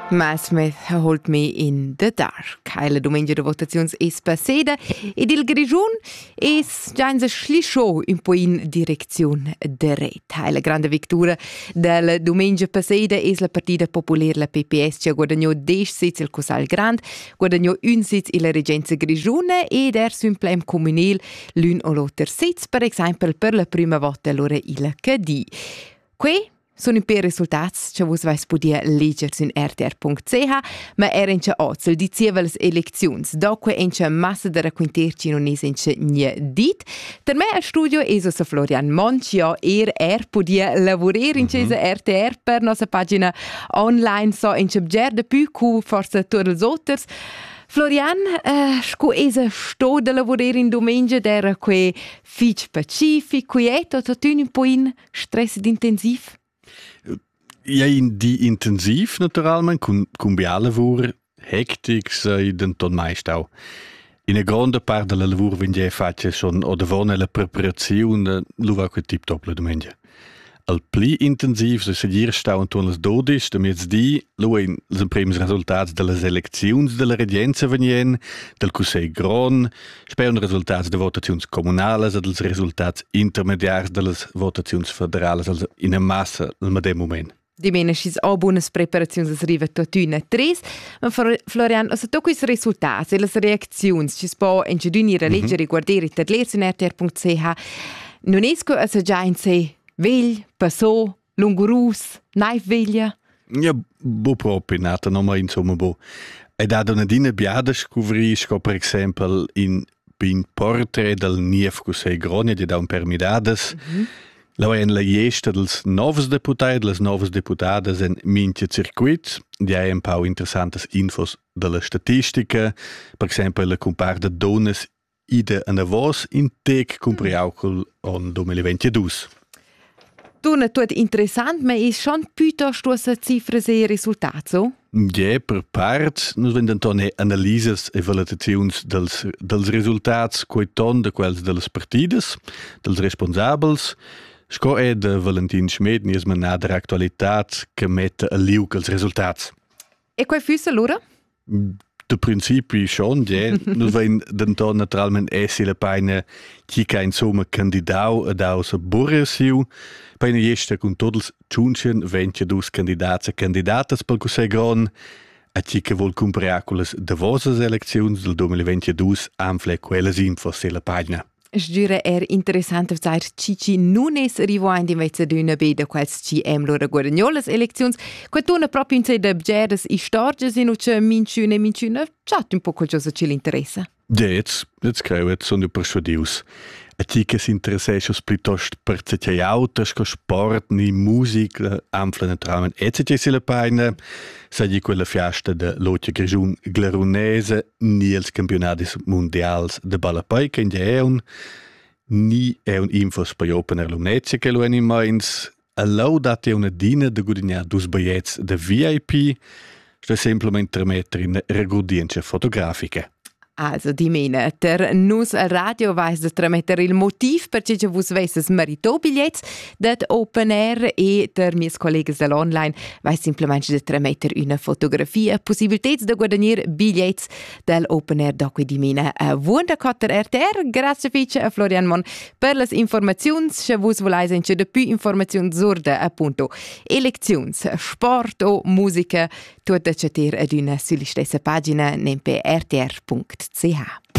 Matt Smith holt me in the dark. La domenica de votazions es passada ed il Grigiun es già in schlisciò un po' in direzione dret. La grande vittoria della domenica passada es la partita popolare la PPS che guadagnò 10 sitz il Cosal Grand, guadagnò un sitz in la Regenza Grigiuna ed su un plem comunil l'un o l'altro sitz, per esempio per la prima volta allora il Cadì. Qui sono i per risultati che voi vais poter leggere su rtr.ch, ma era in oggi, diceva le elezioni. Dopo in massa di raccontarci non è niente dit. Per me al studio è Florian Moncio, poter lavorare in RTR per nostra pagina online, so in di più con forse tutti gli altri. Florian, sco esa sto da lavorare in domenica era quei fitch pacifico, è tutto un po' in stress intensiv? Ja, in die intensiv naturalmente, con bia lavoro, hectics, denton meist auch. In a grande parte del lavoro viene fatto schon o davon la preparazione, lo va quel tip top la domenica. Al pli intensiv, so se dir stau intorno alle 12, da mezzodì, lo in les primi risultati delle elezioni della Regenza venien, del Consiglio Gron, spero i risultati delle votazioni comunali e dei risultati intermediari delle votazioni federali in una massa al medesimo momento. Di meno ci sono buone preparazioni arriva tuttuna tres, ma Florian, se tu questi risultati e le reazioni ci si può incidunire, leggere, guardare, tedler su rtr.ch, non è che se già in sé vegl, passò, lungurus, naif veglia? Ja, bo proprio, nata non mai insomma bo. E da una dina biada scovrisco, per esempio, in portrait del Nief Cusei Gronia, di da un permidades, la en la gesta dels novos deputadas en minche circuit, di hai un po' interessantes infos della statistica, per esempio la compar de dones ide ana vos in tec compriaucul on 2022. Tu ne tut interessant, ma è schon piuttosto a cifre e risultati, so? Ja, per part, nos vendan tonne analyses e valutazions dels risultats quaiton de quels dels partides, dels responsabels. Sco è de Valentin Schmid, nies manada actualitat che mette a liuc els risultats. E quai füsse allora? De principi schon, ja. Nos vein denton naturalment essi la paina chica insomma candidau ed aus a burresiu. Paina jesta con todos giunchen 22 candidats e candidatas pel Cusei Gron a chica vol compreaculas de vosas elecziuns del 2022 amfle quelles infos e la pagina. Sgira interessante zeit Cici non es rivoint invece d'una beda quels CM loro guadagnolas eleczions, quatuna proprio in sede bgeres I storges in uce minciuna, chat un po' qualcosa ci l'interessa. Ja, jetzt creo, jetzt sono persuadius. A ti che si interessesce piuttosto per certe autos, con sport, ni musica, amfla naturalmente, e se la paina, sai quella fiasta de Lotia Grigiun Glarunese, ni els campionati mondials de Balapai, che ni è un infos per opener l'unezia che lo è in Mainz, a laudate una dina de gudignar dus biglietti de VIP, sto semplicemente mettere in regudienza fotografica. Also, di mena, ter nus al radio vais de trametter il motiv perché che vus vesses marito billets dat open air e ter mis collegas dell'online vais simplemente de trametter una fotografia, possibilitets de guadagnare billets del open air dopo di mena. Vuonda cotter RTR, grazie fice a Florian Mon per las informazions, che vus volais enche de più informazioni zurde appunto eleczions, sport o musica, tutta ceter ad una sulla stessa pagina nempe rtr.ch.